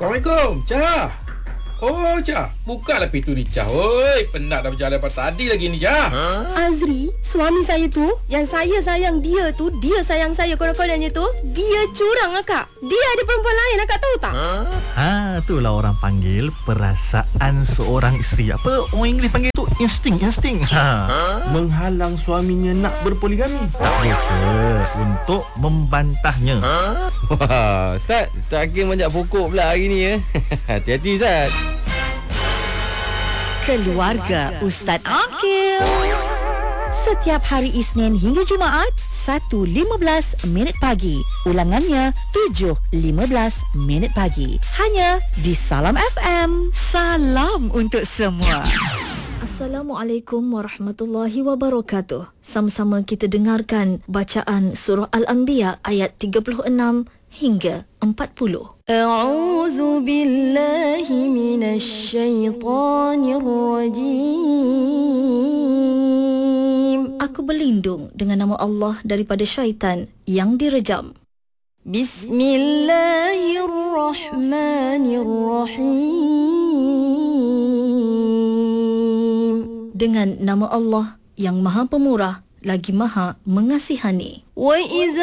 Assalamualaikum, Cah. Oh, Cah. Bukalah pintu ni, Cah. Oi, penat dah berjalan daripada tadi lagi ni, Cah. Azri, suami saya tu, yang saya sayang dia tu, dia sayang saya konon-kononnya tu, dia curang akak. Dia ada perempuan lain, akak tahu tak? Itulah orang panggil perasaan seorang isteri. Apa orang Inggeris panggil tu? Insting. Menghalang suaminya nak berpoligami. Tak biasa untuk membantahnya. Wah, Ustaz Hakim banyak pokok pula hari ni ya. Hati-hati Ustaz. Keluarga Ustaz Akil. Setiap hari Isnin hingga Jumaat 1.15 minit pagi. Ulangannya 7.15 minit pagi. Hanya di Salam FM. Salam untuk semua. Assalamualaikum warahmatullahi wabarakatuh. Sama-sama kita dengarkan bacaan surah Al-Anbiya ayat 36 hingga 40. A'udzu billahi minasy syaithanir rajim. Aku berlindung dengan nama Allah daripada syaitan yang direjam. Bismillahirrahmanirrahim. Dengan nama Allah yang Maha Pemurah lagi Maha Mengasihani. Wa